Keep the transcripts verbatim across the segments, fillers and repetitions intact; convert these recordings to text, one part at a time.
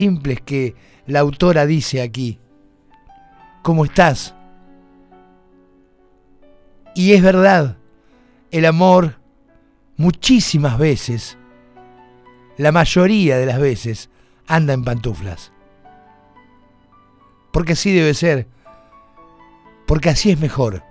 simples que la autora dice aquí. ¿Cómo estás? Y es verdad, el amor muchísimas veces, la mayoría de las veces, anda en pantuflas. Porque así debe ser, porque así es mejor.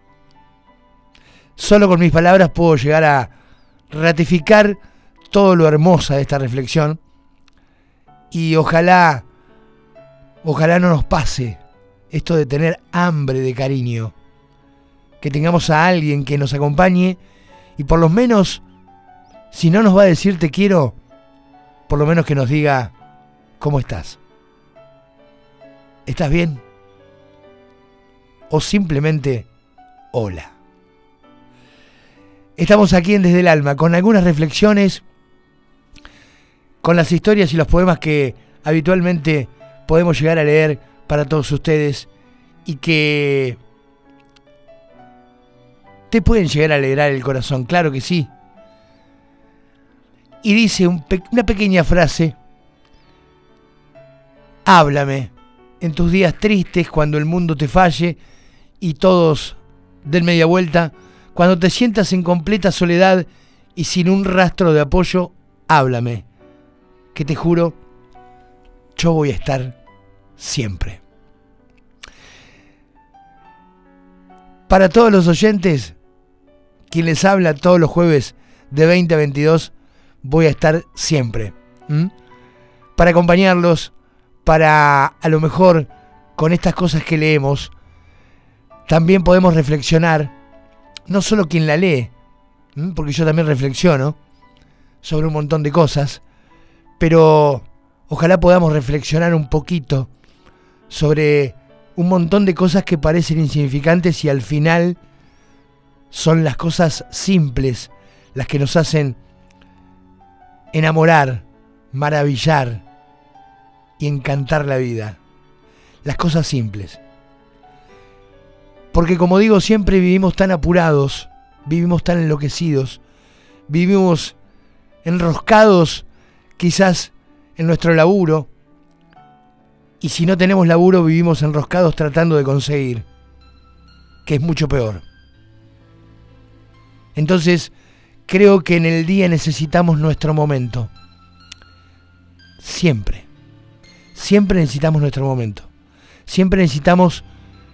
Solo con mis palabras puedo llegar a ratificar todo lo hermosa de esta reflexión y ojalá, ojalá no nos pase esto de tener hambre de cariño, que tengamos a alguien que nos acompañe y por lo menos, si no nos va a decir te quiero, por lo menos que nos diga ¿cómo estás? ¿Estás bien? O simplemente hola. Estamos aquí en Desde el Alma con algunas reflexiones, con las historias y los poemas que habitualmente podemos llegar a leer para todos ustedes y que te pueden llegar a alegrar el corazón, claro que sí. Y dice un pe- una pequeña frase: háblame en tus días tristes, cuando el mundo te falle y todos den media vuelta, cuando te sientas en completa soledad y sin un rastro de apoyo, háblame, que te juro, yo voy a estar siempre. Para todos los oyentes, quien les habla todos los jueves de veinte a veintidós, voy a estar siempre. ¿Mm? Para acompañarlos, para a lo mejor con estas cosas que leemos, también podemos reflexionar. No solo quien la lee, porque yo también reflexiono sobre un montón de cosas, pero ojalá podamos reflexionar un poquito sobre un montón de cosas que parecen insignificantes y al final son las cosas simples las que nos hacen enamorar, maravillar y encantar la vida. Las cosas simples. Porque como digo, siempre vivimos tan apurados, vivimos tan enloquecidos, vivimos enroscados quizás en nuestro laburo, y si no tenemos laburo vivimos enroscados tratando de conseguir, que es mucho peor. Entonces, creo que en el día necesitamos nuestro momento. Siempre. Siempre necesitamos nuestro momento. Siempre necesitamos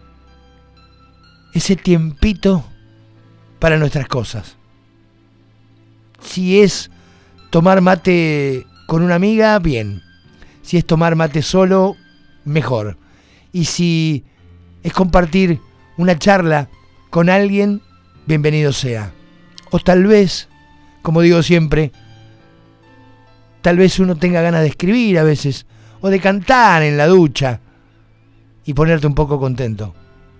ese tiempito para nuestras cosas. Si es tomar mate con una amiga, bien. Si es tomar mate solo, mejor. Y si es compartir una charla con alguien, bienvenido sea. O tal vez, como digo siempre, tal vez uno tenga ganas de escribir a veces, o de cantar en la ducha y ponerte un poco contento.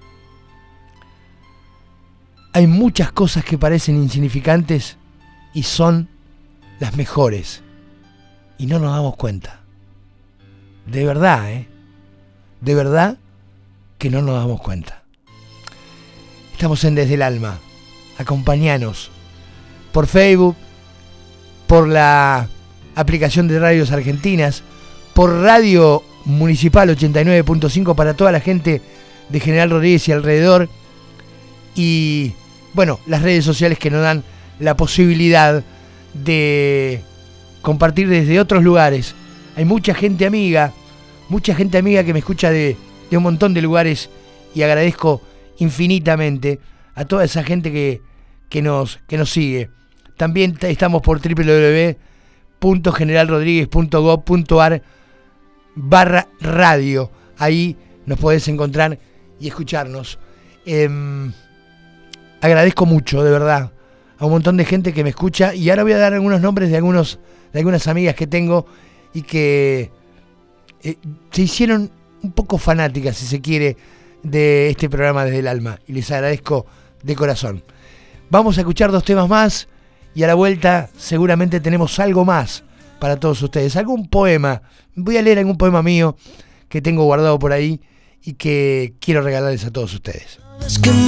Hay muchas cosas que parecen insignificantes y son las mejores. Y no nos damos cuenta. De verdad, ¿eh? De verdad que no nos damos cuenta. Estamos en Desde el Alma. Acompáñanos por Facebook, por la aplicación de Radios Argentinas, por Radio Municipal ochenta y nueve punto cinco para toda la gente de General Rodríguez y alrededor. Y bueno, las redes sociales que nos dan la posibilidad de compartir desde otros lugares. Hay mucha gente amiga, mucha gente amiga que me escucha de, de un montón de lugares y agradezco infinitamente a toda esa gente que, que, nos, que nos sigue. También estamos por doble u doble u doble u punto general rodríguez punto gob punto ar barra radio. Ahí nos podés encontrar y escucharnos. Eh, agradezco mucho, de verdad, a un montón de gente que me escucha. Y ahora voy a dar algunos nombres de, algunos, de algunas amigas que tengo y que eh, se hicieron un poco fanáticas, si se quiere, de este programa Desde el Alma. Y les agradezco de corazón. Vamos a escuchar dos temas más y a la vuelta seguramente tenemos algo más para todos ustedes. Algún poema. Voy a leer algún poema mío que tengo guardado por ahí y que quiero regalarles a todos ustedes.